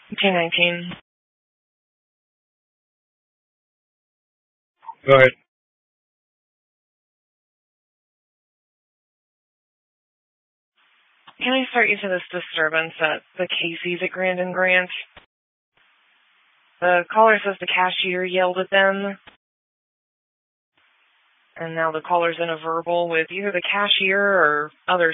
T19. Go ahead. Can I start you to this disturbance at the Casey's at Grand and Grant? The caller says the cashier yelled at them. And now the caller's in a verbal with either the cashier or other